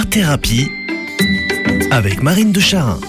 thérapie avec Marine de Charin.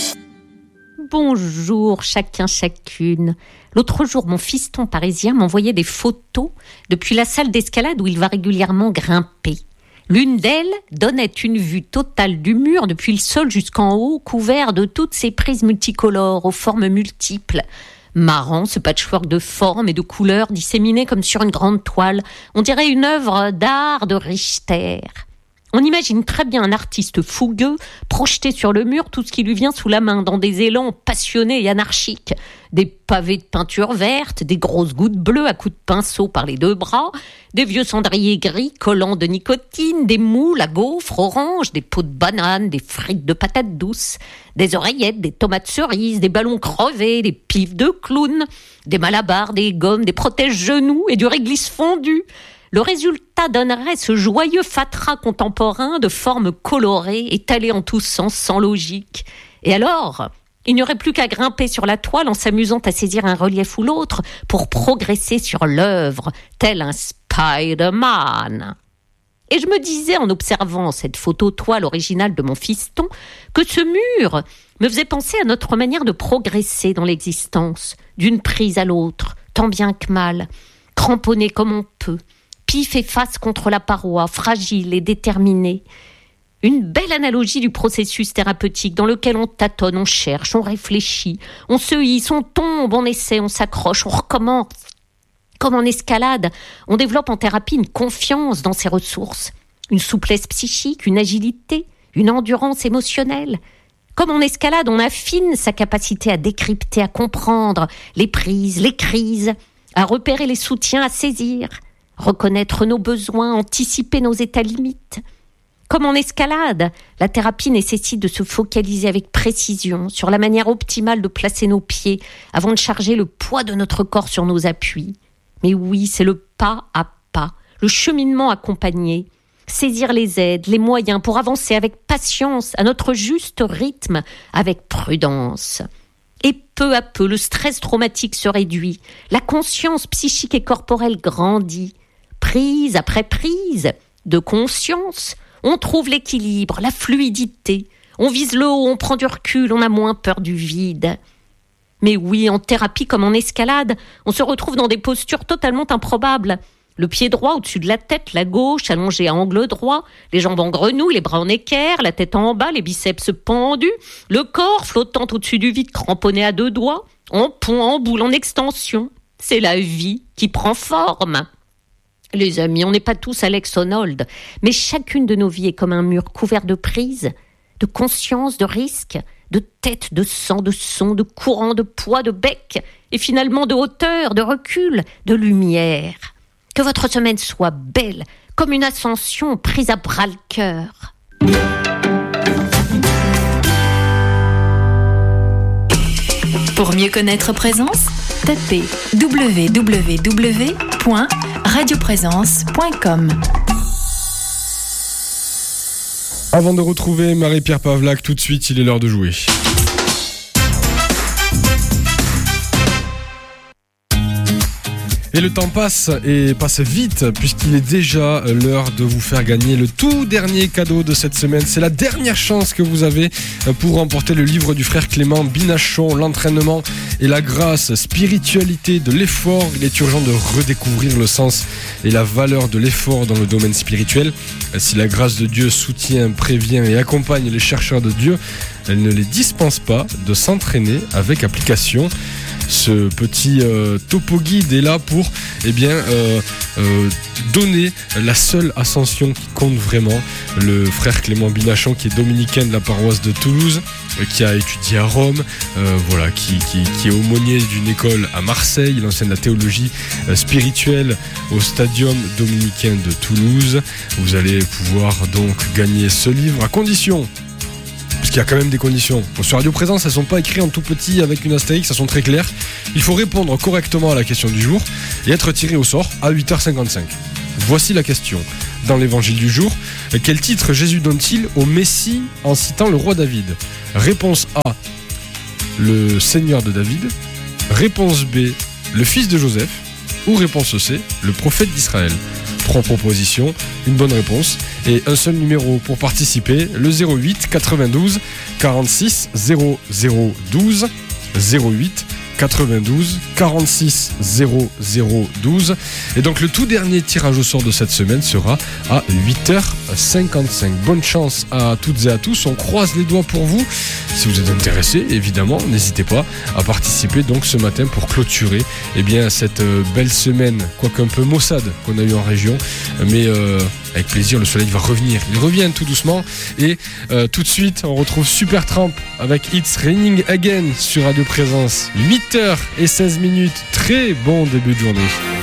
Bonjour chacun, chacune. L'autre jour, mon fiston parisien m'envoyait des photos depuis la salle d'escalade où il va régulièrement grimper. L'une d'elles donnait une vue totale du mur depuis le sol jusqu'en haut, couvert de toutes ces prises multicolores aux formes multiples. Marrant, ce patchwork de formes et de couleurs disséminées comme sur une grande toile. On dirait une œuvre d'art de Richter. On imagine très bien un artiste fougueux projeter sur le mur tout ce qui lui vient sous la main dans des élans passionnés et anarchiques. Des pavés de peinture verte, des grosses gouttes bleues à coups de pinceau par les deux bras, des vieux cendriers gris collants de nicotine, des moules à gaufres orange, des pots de bananes, des frites de patates douces, des oreillettes, des tomates cerises, des ballons crevés, des pifs de clown, des malabars, des gommes, des protège-genoux et du réglisse fondu. Le résultat donnerait ce joyeux fatras contemporain de formes colorées, étalées en tous sens, sans logique. Et alors, il n'y aurait plus qu'à grimper sur la toile en s'amusant à saisir un relief ou l'autre pour progresser sur l'œuvre, tel un Spider-Man. Et je me disais en observant cette photo-toile originale de mon fiston que ce mur me faisait penser à notre manière de progresser dans l'existence, d'une prise à l'autre, tant bien que mal, cramponné comme on peut, pif et face contre la paroi, fragile et déterminé. Une belle analogie du processus thérapeutique dans lequel on tâtonne, on cherche, on réfléchit, on se hisse, on tombe, on essaie, on s'accroche, on recommence. Comme en escalade, on développe en thérapie une confiance dans ses ressources, une souplesse psychique, une agilité, une endurance émotionnelle. Comme en escalade, on affine sa capacité à décrypter, à comprendre les prises, les crises, à repérer les soutiens, à saisir, reconnaître nos besoins, anticiper nos états limites. Comme en escalade, la thérapie nécessite de se focaliser avec précision sur la manière optimale de placer nos pieds avant de charger le poids de notre corps sur nos appuis. Mais oui, c'est le pas à pas, le cheminement accompagné, saisir les aides, les moyens pour avancer avec patience, à notre juste rythme, avec prudence. Et peu à peu, le stress traumatique se réduit, la conscience psychique et corporelle grandit. Prise après prise de conscience, on trouve l'équilibre, la fluidité. On vise le haut, on prend du recul, on a moins peur du vide. Mais oui, en thérapie comme en escalade, on se retrouve dans des postures totalement improbables. Le pied droit au-dessus de la tête, la gauche allongée à angle droit, les jambes en grenouille, les bras en équerre, la tête en bas, les biceps pendus, le corps flottant au-dessus du vide cramponné à deux doigts, en pont, en boule, en extension. C'est la vie qui prend forme. Les amis, on n'est pas tous Alex Honnold, mais chacune de nos vies est comme un mur couvert de prises, de conscience, de risques, de tête, de sang, de son, de courant, de poids, de bec, et finalement de hauteur, de recul, de lumière. Que votre semaine soit belle, comme une ascension prise à bras-le-cœur. Pour mieux connaître Présence, tapez www.radioprésence.com. Avant de retrouver Marie-Pierre Pavlac, tout de suite, il est l'heure de jouer. Et le temps passe, et passe vite, puisqu'il est déjà l'heure de vous faire gagner le tout dernier cadeau de cette semaine. C'est la dernière chance que vous avez pour remporter le livre du frère Clément Binachon, L'entraînement et la grâce, spiritualité de l'effort. Il est urgent de redécouvrir le sens et la valeur de l'effort dans le domaine spirituel. Si la grâce de Dieu soutient, prévient et accompagne les chercheurs de Dieu, elle ne les dispense pas de s'entraîner avec application. Ce petit topo guide est là pour donner la seule ascension qui compte vraiment. Le frère Clément Binachon, qui est dominicain de la paroisse de Toulouse, qui a étudié à Rome, qui est aumônier d'une école à Marseille. Il enseigne la théologie spirituelle au Stadium dominicain de Toulouse. Vous allez pouvoir donc gagner ce livre à condition, parce qu'il y a quand même des conditions. Sur Radio Présence, elles ne sont pas écrites en tout petit avec une astérix, elles sont très claires. Il faut répondre correctement à la question du jour et être tiré au sort à 8h55. Voici la question. Dans l'évangile du jour, quel titre Jésus donne-t-il au Messie en citant le roi David ? Réponse A, le Seigneur de David. Réponse B, le fils de Joseph. Ou réponse C, le prophète d'Israël. 3 propositions, une bonne réponse et un seul numéro pour participer, le 08 92 46 00 12 08 92 46 0012. Et donc le tout dernier tirage au sort de cette semaine sera à 8h55. Bonne chance à toutes et à tous, on croise les doigts pour vous. Si vous êtes intéressés, évidemment, n'hésitez pas à participer donc ce matin pour clôturer cette belle semaine, quoique un peu maussade qu'on a eu en région, mais avec plaisir, le soleil va revenir. Il revient tout doucement et tout de suite on retrouve Supertramp avec It's Raining Again sur Radio Présence. 8h16, très bon début de journée.